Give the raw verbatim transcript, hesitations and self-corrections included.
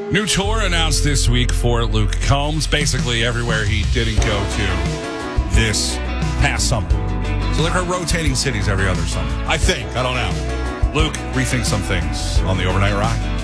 New tour announced this week for Luke Combs. Basically, everywhere he didn't go to this past summer. So they're rotating cities every other summer. I think. I don't know. Luke, rethink some things on the overnight ride.